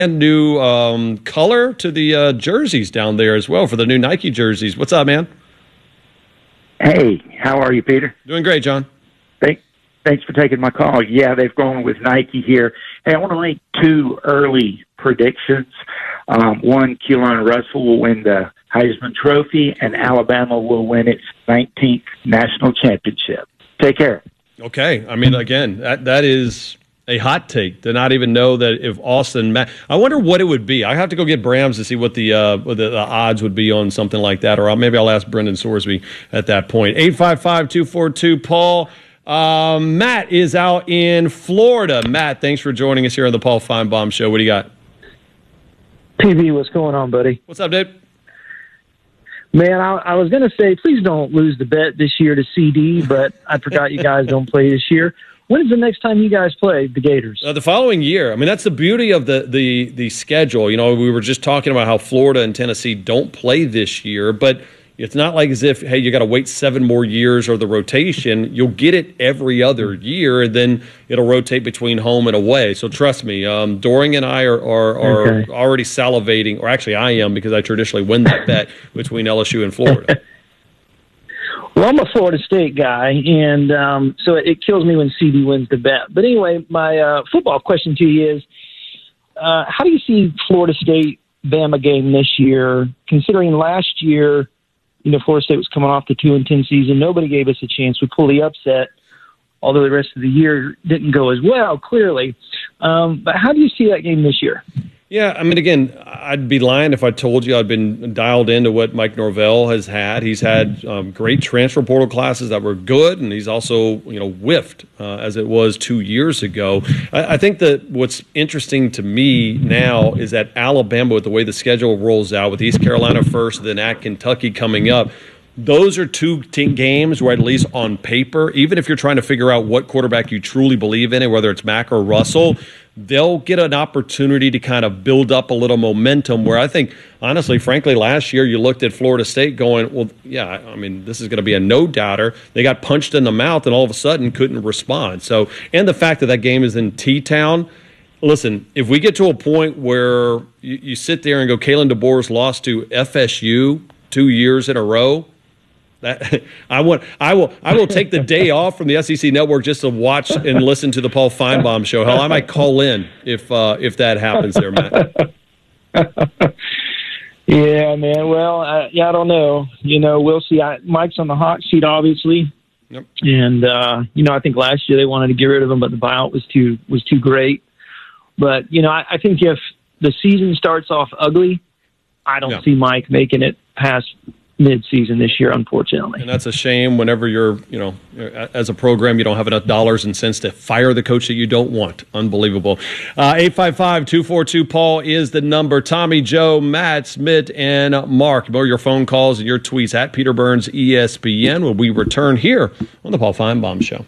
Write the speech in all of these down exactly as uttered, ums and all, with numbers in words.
And new um, color to the uh, jerseys down there as well for the new Nike jerseys. What's up, man? Hey, how are you, Peter? Doing great, John. Thank, thanks for taking my call. Yeah, they've gone with Nike here. Hey, I want to make two early predictions. Um, one, Keelan Russell will win the Heisman Trophy, and Alabama will win its nineteenth national championship. Take care. Okay. I mean, again, that that is a hot take to not even know that if Austin Ma- I wonder what it would be. I have to go get Brams to see what the, uh, what the, the odds would be on something like that, or maybe I'll ask Brendan Sorsby at that point. eight five five, two four two, Paul. Um, Matt is out in Florida. Matt, thanks for joining us here on the Paul Feinbaum Show. What do you got? P B, what's going on, buddy? What's up, dude? Man, I, I was going to say, please don't lose the bet this year to C D, but I forgot you guys don't play this year. When's the next time you guys play the Gators? Uh, the following year. I mean, that's the beauty of the, the the schedule. You know, we were just talking about how Florida and Tennessee don't play this year, but it's not like as if, hey, you got to wait seven more years or the rotation. You'll get it every other year, and then it'll rotate between home and away. So trust me, um, Doring and I are, are, are okay. already salivating, or actually I am because I traditionally win that bet between L S U and Florida. Well, I'm a Florida State guy, and um, so it kills me when C D wins the bet. But anyway, my uh, football question to you is, uh, how do you see Florida State-Bama game this year, considering last year, you know, Florida State was coming off the two and ten season. Nobody gave us a chance. We pulled the upset, although the rest of the year didn't go as well, clearly. Um, but how do you see that game this year? Yeah, I mean, again, I'd be lying if I told you I'd been dialed into what Mike Norvell has had. He's had um, great transfer portal classes that were good, and he's also, you know, whiffed uh, as it was two years ago. I, I think that what's interesting to me now is that Alabama, with the way the schedule rolls out, with East Carolina first, then at Kentucky coming up, those are two t- games where, at least on paper, even if you're trying to figure out what quarterback you truly believe in, whether it's Mack or Russell, they'll get an opportunity to kind of build up a little momentum where I think, honestly, frankly, last year you looked at Florida State going, well, yeah, I mean, this is going to be a no-doubter. They got punched in the mouth and all of a sudden couldn't respond. So, and the fact that that game is in T-Town, listen, if we get to a point where you, you sit there and go, Kalen DeBoer's lost to F S U two years in a row, That, I want, I will, I will take the day off from the S E C Network just to watch and listen to the Paul Feinbaum Show. Hell, I might call in if uh, if that happens there, Matt. Yeah, man. Well, uh, yeah, I don't know. You know, we'll see. I, Mike's on the hot seat, obviously, yep. and uh, you know, I think last year they wanted to get rid of him, but the buyout was too was too great. But you know, I, I think if the season starts off ugly, I don't yeah. see Mike making it past mid-season this year, unfortunately. And that's a shame whenever you're, you know, as a program, you don't have enough dollars and cents to fire the coach that you don't want. Unbelievable. Uh, eight five five, two four two, Paul is the number. Tommy, Joe, Matt, Smith, and Mark. More your phone calls and your tweets at Peter Burns E S P N when we return here on the Paul Feinbaum Show.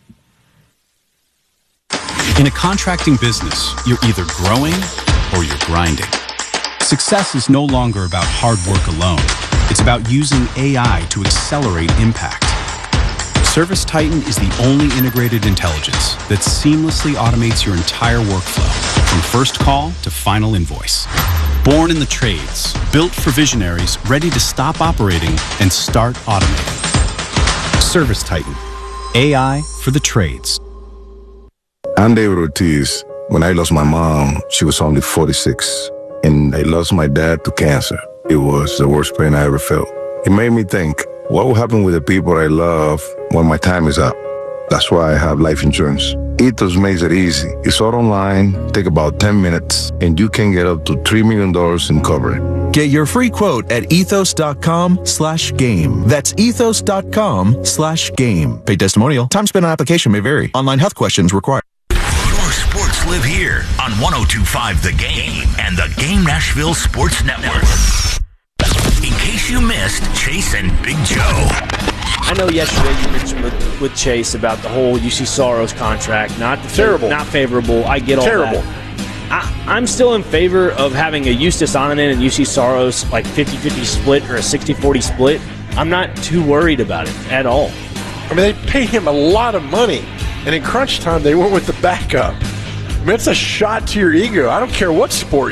In a contracting business, you're either growing or you're grinding. Success is no longer about hard work alone. It's about using A I to accelerate impact. ServiceTitan is the only integrated intelligence that seamlessly automates your entire workflow, from first call to final invoice. Born in the trades, built for visionaries ready to stop operating and start automating. ServiceTitan, A I for the trades. I'm David Ortiz. When I lost my mom, she was only forty-six, and I lost my dad to cancer. It was the worst pain I ever felt. It made me think, what will happen with the people I love when my time is up? That's why I have life insurance. Ethos makes it easy. It's all online, take about ten minutes, and you can get up to three million dollars in coverage. Get your free quote at ethos.com slash game. That's ethos.com slash game. Paid testimonial. Time spent on application may vary. Online health questions required. Your sports live here on one oh two point five The Game and the Game Nashville Sports Network. In case you missed Chase and Big Joe. I know yesterday you mentioned with, with Chase about the whole U C Soros contract. Not terrible, not favorable. I get all terrible. that. I, I'm still in favor of having a Eustace Onanen and U C Soros like fifty-fifty split or a sixty forty split. I'm not too worried about it at all. I mean, they paid him a lot of money, and in crunch time, they went with the backup. mean, it's a shot to your ego. I don't care what sport